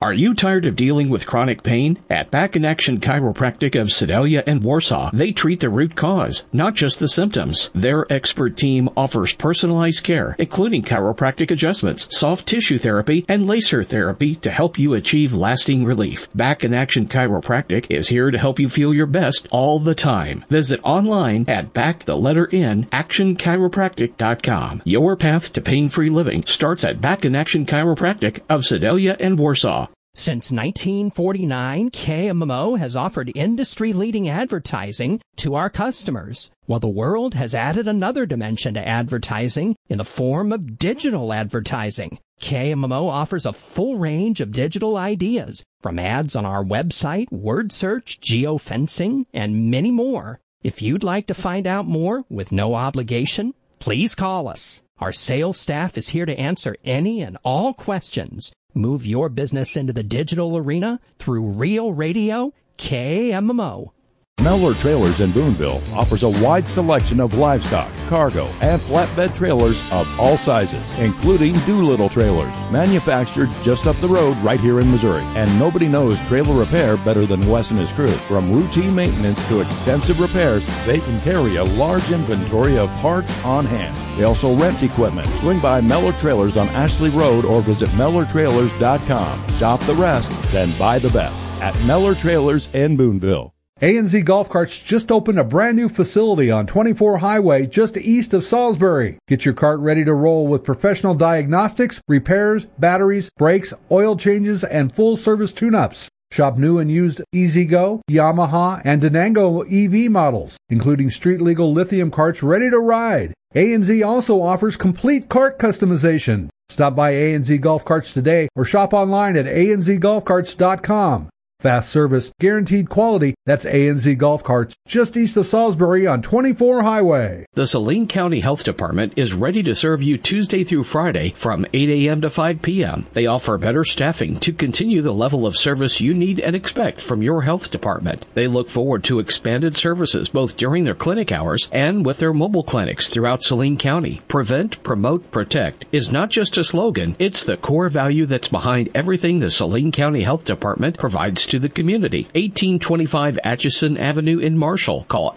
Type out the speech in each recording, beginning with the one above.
Are you tired of dealing with chronic pain? At Back in Action Chiropractic of Sedalia and Warsaw, they treat the root cause, not just the symptoms. Their expert team offers personalized care, including chiropractic adjustments, soft tissue therapy, and laser therapy to help you achieve lasting relief. Back in Action Chiropractic is here to help you feel your best all the time. Visit online at actionchiropractic.com. Your path to pain-free living starts at Back in Action Chiropractic of Sedalia and Warsaw. Since 1949, KMMO has offered industry-leading advertising to our customers, while the world has added another dimension to advertising in the form of digital advertising. KMMO offers a full range of digital ideas, from ads on our website, word search, geofencing, and many more. If you'd like to find out more with no obligation, please call us. Our sales staff is here to answer any and all questions. Move your business into the digital arena through Real Radio KMMO. Mellor Trailers in Boonville offers a wide selection of livestock, cargo, and flatbed trailers of all sizes, including Doolittle trailers, manufactured just up the road right here in Missouri. And nobody knows trailer repair better than Wes and his crew. From routine maintenance to extensive repairs, they can carry a large inventory of parts on hand. They also rent equipment. Swing by Mellor Trailers on Ashley Road or visit MellorTrailers.com. Shop the rest, then buy the best at Mellor Trailers in Boonville. A&Z Golf Carts just opened a brand new facility on 24 Highway just east of Salisbury. Get your cart ready to roll with professional diagnostics, repairs, batteries, brakes, oil changes, and full service tune-ups. Shop new and used E-Z-Go, Yamaha, and Denango EV models, including street-legal lithium carts ready to ride. A&Z also offers complete cart customization. Stop by A&Z Golf Carts today or shop online at anzgolfcarts.com. Fast service, guaranteed quality. That's A&Z Golf Carts, just east of Salisbury on 24 Highway. The Saline County Health Department is ready to serve you Tuesday through Friday from 8 a.m. to 5 p.m. They offer better staffing to continue the level of service you need and expect from your health department. They look forward to expanded services both during their clinic hours and with their mobile clinics throughout Saline County. Prevent, promote, protect is not just a slogan, it's the core value that's behind everything the Saline County Health Department provides to the community. 1825 Atchison Avenue in Marshall. Call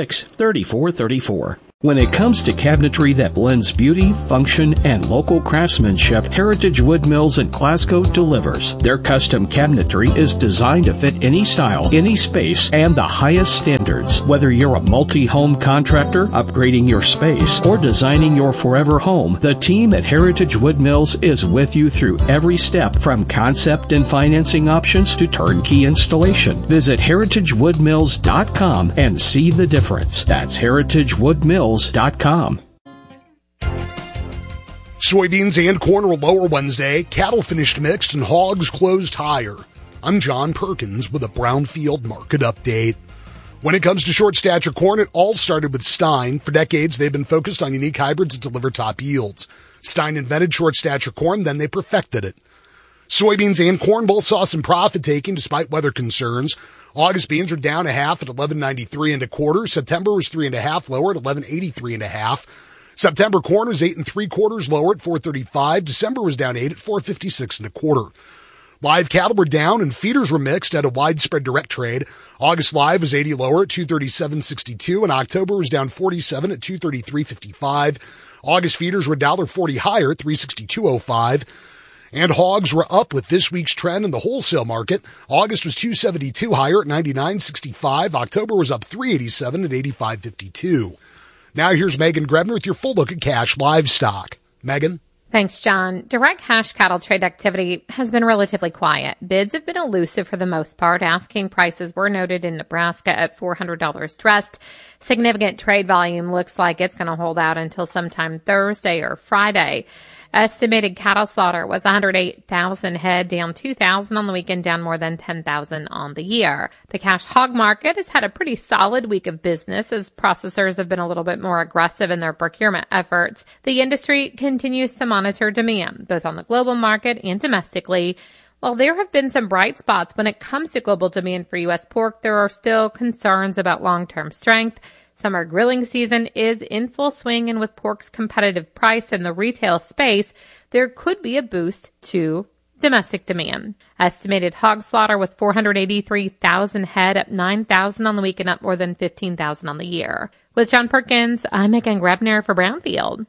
886-3434. When it comes to cabinetry that blends beauty, function, and local craftsmanship, Heritage Wood Mills in Glasgow delivers. Their custom cabinetry is designed to fit any style, any space, and the highest standards. Whether you're a multi-home contractor, upgrading your space, or designing your forever home, the team at Heritage Wood Mills is with you through every step, from concept and financing options to turnkey installation. Visit heritagewoodmills.com and see the difference. That's heritagewoodmills.com. Soybeans and corn were lower Wednesday. Cattle finished mixed and hogs closed higher. I'm John Perkins with a Brownfield market update. When it comes to short stature corn, it all started with Stein. For decades, they've been focused on unique hybrids that deliver top yields. Stein invented short stature corn, then they perfected it. Soybeans and corn both saw some profit taking despite weather concerns. August beans are down a half at 11.93 and a quarter. September was 3.5 lower at 11.83 and a half. September corn was 8 3/4 lower at 4.35. December was down 8 at 4.56 and a quarter. Live cattle were down and feeders were mixed at a widespread direct trade. August live was 80 lower at 237.62 and October was down 47 at 233.55. August feeders were $1.40 higher at 362.05. And hogs were up with this week's trend in the wholesale market. August was 272 higher at 99.65. October was up 387 at 85.52. Now here's Megan Grebner with your full look at cash livestock. Megan? Thanks, John. Direct cash cattle trade activity has been relatively quiet. Bids have been elusive for the most part. Asking prices were noted in Nebraska at $400 dressed. Significant trade volume looks like it's going to hold out until sometime Thursday or Friday. Estimated cattle slaughter was 108,000 head, down 2,000 on the weekend, down more than 10,000 on the year. The cash hog market has had a pretty solid week of business as processors have been a little bit more aggressive in their procurement efforts. The industry continues to monitor demand, both on the global market and domestically. While there have been some bright spots when it comes to global demand for U.S. pork, there are still concerns about long-term strength. Summer grilling season is in full swing, and with pork's competitive price in the retail space, there could be a boost to domestic demand. Estimated hog slaughter was 483,000 head, up 9,000 on the week and up more than 15,000 on the year. With John Perkins, I'm Megan Grebner for Brownfield.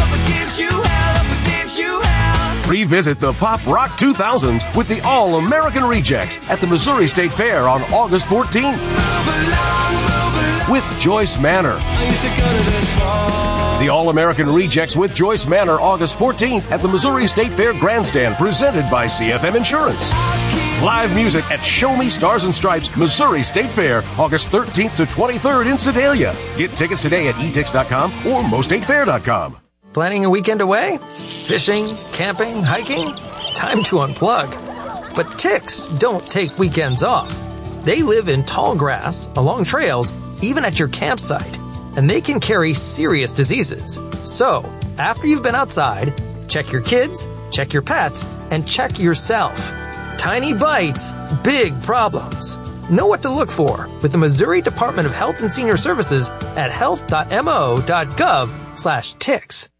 Revisit the Pop Rock 2000s with the All-American Rejects at the Missouri State Fair on August 14th. With Joyce Manor. The All-American Rejects with Joyce Manor, August 14th at the Missouri State Fair Grandstand, presented by CFM Insurance. Live music at Show Me Stars and Stripes, Missouri State Fair, August 13th to 23rd in Sedalia. Get tickets today at etix.com or mostatefair.com. Planning a weekend away? Fishing, camping, hiking? Time to unplug. But ticks don't take weekends off. They live in tall grass, along trails, even at your campsite. And they can carry serious diseases. So, after you've been outside, check your kids, check your pets, and check yourself. Tiny bites, big problems. Know what to look for with the Missouri Department of Health and Senior Services at health.mo.gov/ticks.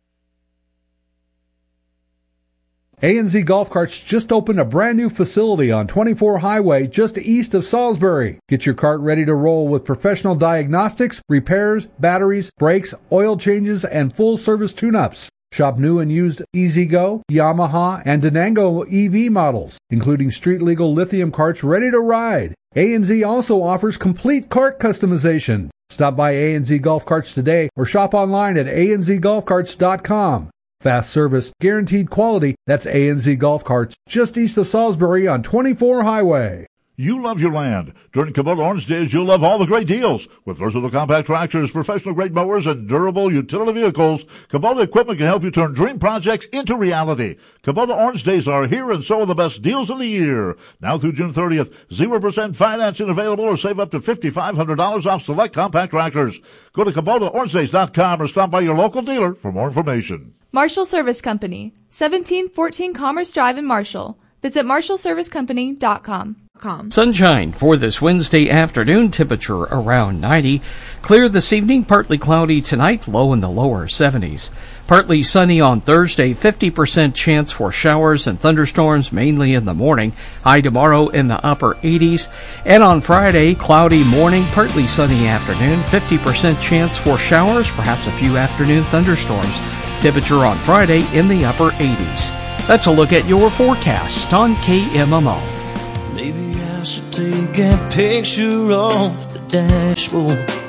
A&Z Golf Carts just opened a brand new facility on 24 Highway just east of Salisbury. Get your cart ready to roll with professional diagnostics, repairs, batteries, brakes, oil changes, and full service tune-ups. Shop new and used E-Z-Go, Yamaha, and Denango EV models, including street-legal lithium carts ready to ride. A&Z also offers complete cart customization. Stop by A&Z Golf Carts today or shop online at anzgolfcarts.com. Fast service, guaranteed quality. That's A&Z Golf Carts, just east of Salisbury on 24 Highway. You love your land. During Kubota Orange Days, you'll love all the great deals. With versatile compact tractors, professional-grade mowers, and durable utility vehicles, Kubota equipment can help you turn dream projects into reality. Kubota Orange Days are here, and so are the best deals of the year. Now through June 30th, 0% financing available, or save up to $5,500 off select compact tractors. Go to KubotaOrangeDays.com or stop by your local dealer for more information. Marshall Service Company, 1714 Commerce Drive in Marshall. Visit marshallservicecompany.com. Sunshine for this Wednesday afternoon, temperature around 90. Clear this evening, partly cloudy tonight, low in the lower 70s. Partly sunny on Thursday, 50% chance for showers and thunderstorms, mainly in the morning. High tomorrow in the upper 80s. And on Friday, cloudy morning, partly sunny afternoon, 50% chance for showers, perhaps a few afternoon thunderstorms. Temperature on Friday in the upper 80s. That's a look at your forecast on KMMO. Maybe I should take a picture off the dashboard